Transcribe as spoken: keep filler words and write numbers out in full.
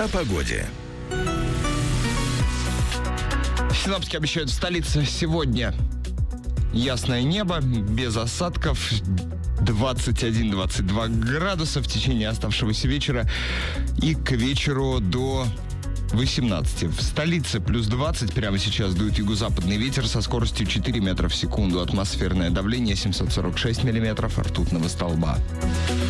О погоде. Синоптики обещают в столице сегодня ясное небо, без осадков, двадцать один - двадцать два градуса в течение оставшегося вечера и к вечеру до восемнадцати. В столице плюс двадцать, прямо сейчас дует юго-западный ветер со скоростью четыре метра в секунду. Атмосферное давление семьсот сорок шесть миллиметров ртутного столба.